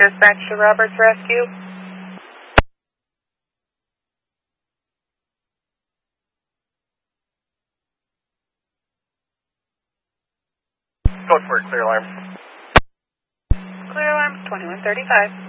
Dispatch to Roberts Rescue. Code for it, clear alarm. Clear alarm 2135.